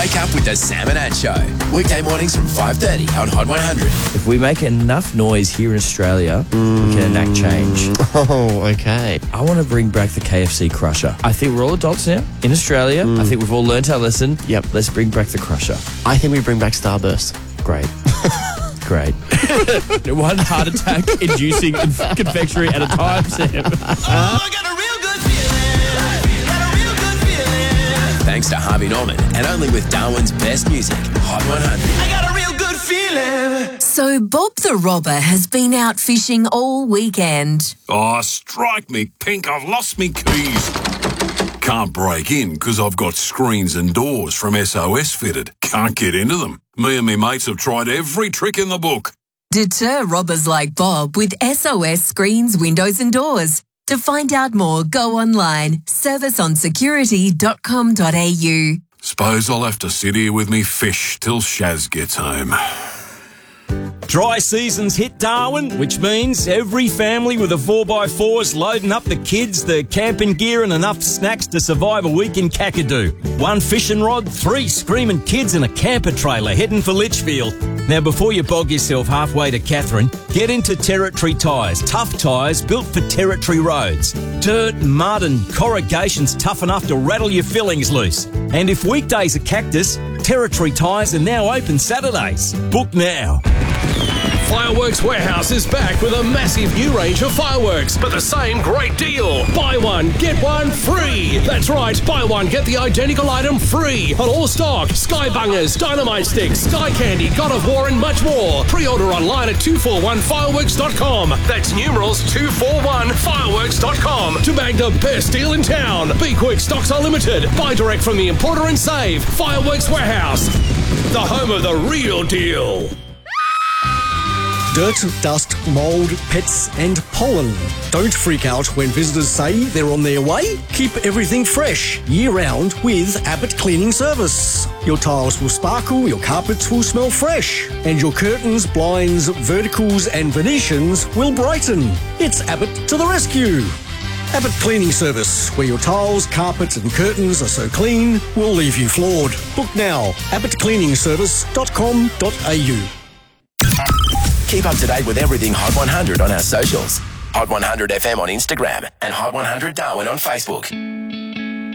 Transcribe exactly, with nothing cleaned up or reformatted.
Wake up with the Sam and Ad Show. Weekday mornings from five thirty on Hot one hundred. If we make enough noise here in Australia, mm. we can enact change. Oh, okay. I want to bring back the K F C Crusher. I think we're all adults now in Australia. Mm. I think we've all learnt our lesson. Yep. Let's bring back the Crusher. I think we bring back Starburst. Great. Great. One heart attack inducing confectionery at a time, Sam. Oh, I got a real good feeling. Got a real good feeling. Thanks to Harvey Norman, and only with Darwin's best music, Hot one hundred. I got a real good feeling. So Bob the Robber has been out fishing all weekend. Oh, strike me pink, I've lost me keys. Can't break in because I've got screens and doors from S O S fitted. Can't get into them. Me and me mates have tried every trick in the book. Deter robbers like Bob with S O S Screens, Windows and Doors. To find out more, go online, service on security dot com dot a u. Suppose I'll have to sit here with me fish till Shaz gets home. Dry season's hit Darwin, which means every family with a four by four's loading up the kids, the camping gear and enough snacks to survive a week in Kakadu. One fishing rod, three screaming kids and a camper trailer heading for Litchfield. Now, before you bog yourself halfway to Katherine, get into Territory Tyres. Tough tyres built for Territory roads. Dirt, mud and corrugation's tough enough to rattle your fillings loose. And if weekdays are cactus, Territory Tyres are now open Saturdays. Book now. Fireworks Warehouse is back with a massive new range of fireworks, but the same great deal. Buy one, get one free. That's right, buy one, get the identical item free on all stock. Sky Bungers, Dynamite Sticks, Sky Candy, God of War and much more. Pre-order online at two four one fireworks dot com. That's numerals two four one fireworks dot com to bag the best deal in town. Be quick, stocks are limited. Buy direct from the importer and save. Fireworks Warehouse, the home of the real deal. Dirt, dust, mould, pets and pollen. Don't freak out when visitors say they're on their way. Keep everything fresh year-round with Abbott Cleaning Service. Your tiles will sparkle, your carpets will smell fresh, and your curtains, blinds, verticals and Venetians will brighten. It's Abbott to the rescue. Abbott Cleaning Service, where your tiles, carpets and curtains are so clean, will leave you floored. Book now, abbott cleaning service dot com dot a u. Keep up to date with everything Hot one hundred on our socials. Hot one hundred F M on Instagram and Hot one hundred Darwin on Facebook.